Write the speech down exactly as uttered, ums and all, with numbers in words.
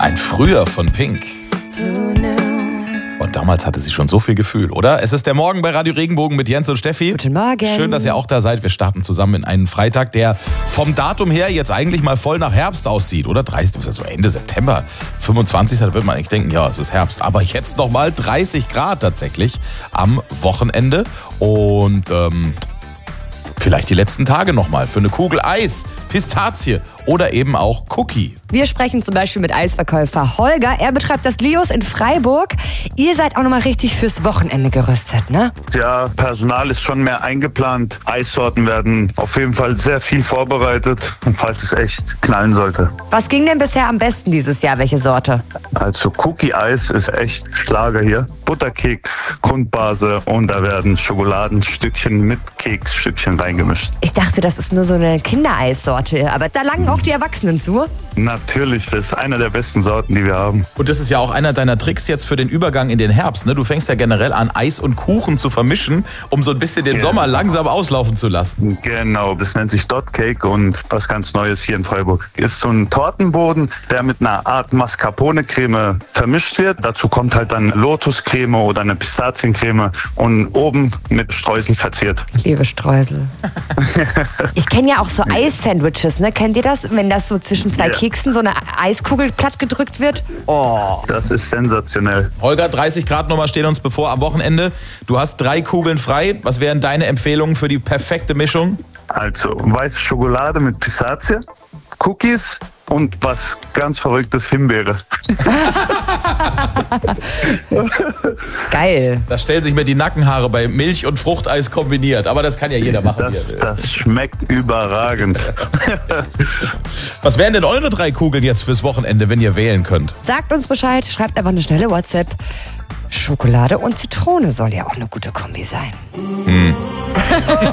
Ein Früher von Pink. Und damals hatte sie schon so viel Gefühl, oder? Es ist der Morgen bei Radio Regenbogen mit Jens und Steffi. Guten Morgen. Schön, dass ihr auch da seid. Wir starten zusammen in einen Freitag, der vom Datum her jetzt eigentlich mal voll nach Herbst aussieht, oder? dreißig, also Ende September, fünfundzwanzigsten Da wird man eigentlich denken, ja, es ist Herbst. Aber jetzt nochmal dreißig Grad tatsächlich am Wochenende. Und ähm, vielleicht die letzten Tage nochmal für eine Kugel Eis, Pistazie oder eben auch Cookie. Wir sprechen zum Beispiel mit Eisverkäufer Holger. Er betreibt das Leos in Freiburg. Ihr seid auch nochmal richtig fürs Wochenende gerüstet, ne? Ja, Personal ist schon mehr eingeplant. Eissorten werden auf jeden Fall sehr viel vorbereitet, falls es echt knallen sollte. Was ging denn bisher am besten dieses Jahr? Welche Sorte? Also Cookie-Eis ist echt Schlager hier. Butterkeks, Grundbase und da werden Schokoladenstückchen mit Keksstückchen reingemischt. Ich dachte, das ist nur so eine Kindereissorte, aber da langen auch die Erwachsenen zu. Natürlich, das ist eine der besten Sorten, die wir haben. Und das ist ja auch einer deiner Tricks jetzt für den Übergang in den Herbst, ne? Du fängst ja generell an, Eis und Kuchen zu vermischen, um so ein bisschen den Ja. Sommer langsam auslaufen zu lassen. Genau, das nennt sich Dot Cake und was ganz Neues hier in Freiburg. Ist so ein Tortenboden, der mit einer Art Mascarpone-Creme vermischt wird. Dazu kommt halt dann Lotuscreme oder eine Pistaziencreme und oben mit Streusel verziert. Liebe Streusel. Ich kenne ja auch so Eis-Sandwiches, ne? Kennt ihr das? Wenn das so zwischen zwei Ja. Keksen so eine Eiskugel platt gedrückt wird? Oh. Das ist sensationell. Holger, dreißig Grad nochmal stehen uns bevor am Wochenende. Du hast drei Kugeln frei. Was wären deine Empfehlungen für die perfekte Mischung? Also weiße Schokolade mit Pistazie, Cookies und was ganz Verrücktes, Himbeere. Geil. Da stellen sich mir die Nackenhaare bei Milch und Fruchteis kombiniert. Aber das kann ja jeder machen. Das, wie er will. das schmeckt überragend. Was wären denn eure drei Kugeln jetzt fürs Wochenende, wenn ihr wählen könnt? Sagt uns Bescheid, schreibt einfach eine schnelle WhatsApp. Schokolade und Zitrone soll ja auch eine gute Kombi sein.